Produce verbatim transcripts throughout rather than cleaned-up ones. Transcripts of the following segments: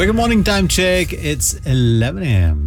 Good morning time check. It's eleven a m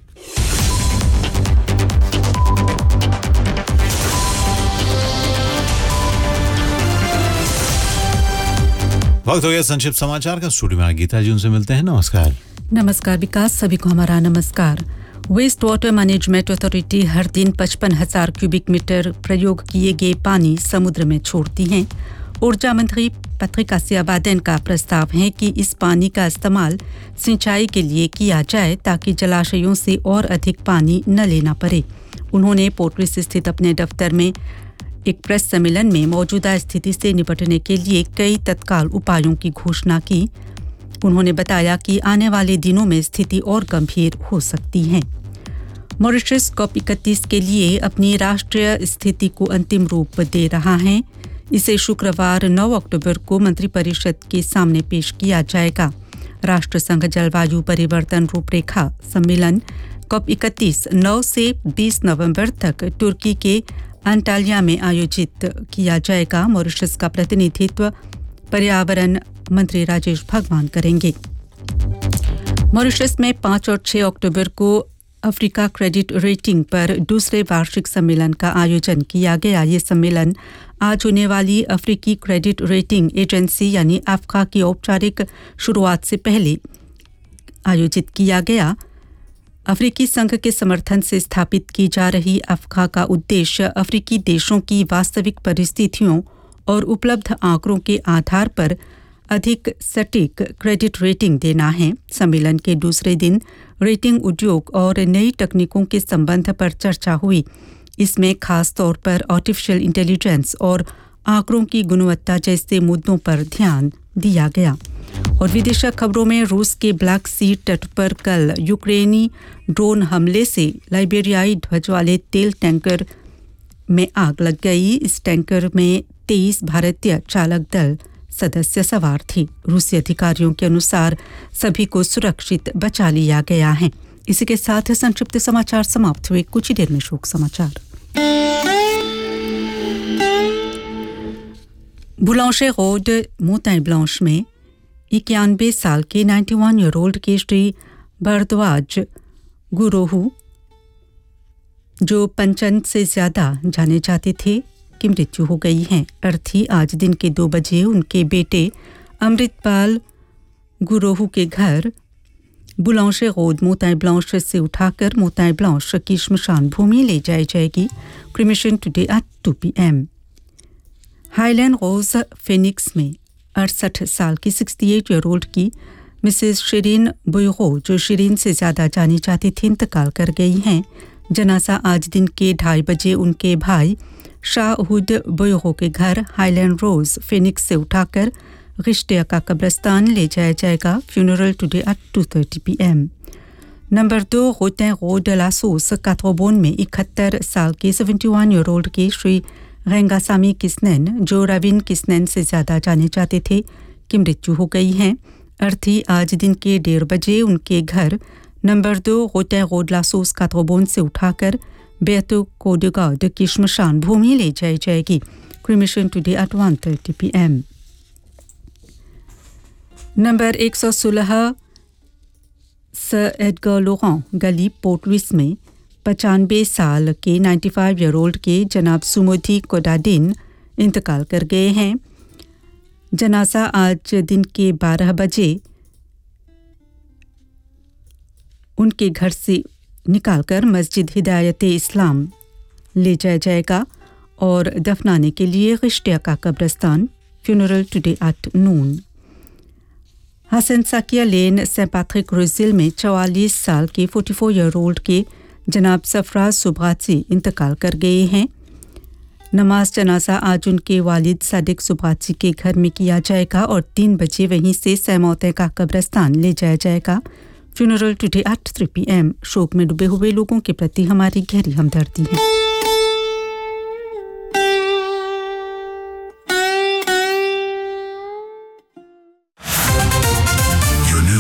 वक्त हो गया संक्षिप्त समाचार का। स्टूडियो में गीता जी उनसे मिलते हैं। नमस्कार। नमस्कार विकास, सभी को हमारा नमस्कार। वेस्ट वाटर मैनेजमेंट अथॉरिटी हर दिन पचपन हजार क्यूबिक मीटर प्रयोग किए गए पानी समुद्र में छोड़ती है। ऊर्जा मंत्री पत्रिका सियाबादेन का प्रस्ताव है कि इस पानी का इस्तेमाल सिंचाई के लिए किया जाए ताकि जलाशयों से और अधिक पानी न लेना पड़े। उन्होंने पोर्टरिस स्थित अपने दफ्तर में एक प्रेस सम्मेलन में मौजूदा स्थिति से निपटने के लिए कई तत्काल उपायों की घोषणा की। उन्होंने बताया कि आने वाले दिनों में स्थिति और गंभीर हो सकती है। मॉरिशस कॉप इकतीस के लिए अपनी राष्ट्रीय स्थिति को अंतिम रूप दे रहा है। इसे शुक्रवार नौ अक्टूबर को मंत्रिपरिषद के सामने पेश किया जाएगा। राष्ट्रसंघ जलवायु परिवर्तन रूपरेखा सम्मेलन कॉप इकतीस नौ से बीस नवंबर तक तुर्की के अंटालिया में आयोजित किया जाएगा। मॉरिशस का प्रतिनिधित्व पर्यावरण मंत्री राजेश भगवान करेंगे। मॉरिशस में पाँच और छह अक्टूबर को अफ्रीका क्रेडिट रेटिंग पर दूसरे वार्षिक सम्मेलन का आयोजन किया गया। ये सम्मेलन आज होने वाली अफ्रीकी क्रेडिट रेटिंग एजेंसी यानी अफ्का की औपचारिक शुरुआत से पहले आयोजित किया गया। अफ्रीकी संघ के समर्थन से स्थापित की जा रही अफ्का का उद्देश्य अफ्रीकी देशों की वास्तविक परिस्थितियों और उपलब्ध आंकड़ों के आधार पर अधिक सटीक क्रेडिट रेटिंग देना है। सम्मेलन के दूसरे दिन रेटिंग उद्योग और नई तकनीकों के संबंध पर चर्चा हुई। इसमें खास तौर पर आर्टिफिशियल इंटेलिजेंस और आंकड़ों की गुणवत्ता जैसे मुद्दों पर ध्यान दिया गया। और विदेशी खबरों में रूस के ब्लैक सी तट पर कल यूक्रेनी ड्रोन हमले से लाइबेरियाई ध्वज वाले तेल टैंकर में आग लग गई। इस टैंकर में तेईस भारतीय चालक दल सदस्य सवार थे। रूसी अधिकारियों के अनुसार सभी को सुरक्षित बचा लिया गया है। इसी के साथ संक्षिप्त समाचार समाप्त हुए। कुछ ही देर में शोक समाचार। बुलांशे रोड मोताई ब्लांश में इक्यानवे साल के इक्यानवे ईयर ओल्ड के श्री भरद्वाज गुरोहू जो पंचन से ज्यादा जाने जाते थे की मृत्यु हो गई है। अर्थी आज दिन के दो बजे उनके बेटे अमृतपाल गुरोहू के घर बुलांशे रोड मोताई ब्लांश से उठाकर मोताई ब्लांश की श्मशान भूमि ले जाई जाएगी। Cremation today at to P M. Highland rose Phoenix में अड़सठ साल की अड़सठ ईयर ओल्ड की मिसेस शिरीन बुयगो जो शिरीन से ज़्यादा जानी जाती थी इंतकाल कर गई हैं। जनाजा आज दिन के ढाई बजे उनके भाई शाहहुद बुयगो के घर हाईलैंड रोज फिनिक्स से उठाकर रिश्तिया का कब्रिस्तान ले जाया जाएगा। Funeral today at to thirty P M. Number दो रोटें रोड लासोस काथरोबोन में इकहत्तर साल के इकहत्तर ईयर ओल्ड के श्री रेंगासामी किस्नेन जो रविन किस्नेन से ज़्यादा जाने जाते थे की मृत्यु हो गई है। अर्थी आज दिन के डेढ़ बजे उनके घर नंबर दो रोटें रोड लासोस काथरोबोन से उठाकर बेतु कोडगाड की श्मशान भूमि ले जाई जाएगी। Cremation today at one thirty P M. Number एक सौ सोलह सर एडगर लोरां गली पोर्ट लुइस में पचानवे साल के पचानवे ईयर ओल्ड के जनाब सुमोधी कोडाडिन इंतकाल कर गए हैं। जनाजा आज दिन के बारह बजे उनके घर से निकालकर मस्जिद हिदायत इस्लाम ले जाया जाएगा और दफनाने के लिए रिश्तिया का कब्रिस्तान। Funeral today at noon. Hasan Saikia lane Saint Patrick रोजिल में चौवालीस साल के चौवालीस ईयर ओल्ड के जनाब सफराज सुब्राती इंतकाल कर गए हैं। नमाज जनाजा आज उनके वालिद सादिक सुब्राती के घर में किया जाएगा और तीन बजे वहीं से सैमौते का कब्रिस्तान ले जाया जाएगा। Funeral today at three P M. शोक में डूबे हुए लोगों के प्रति हमारी गहरी हमदर्दी है।